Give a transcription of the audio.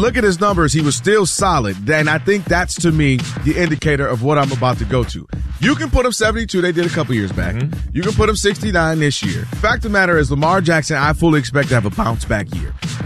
look at his numbers, he was still solid. And I think that's, to me, the indicator of what I'm about to go to. You can put him 72. They did a couple years back. Mm-hmm. You can put him 69 this year. Fact of the matter is, Lamar Jackson, I fully expect to have a bounce-back year.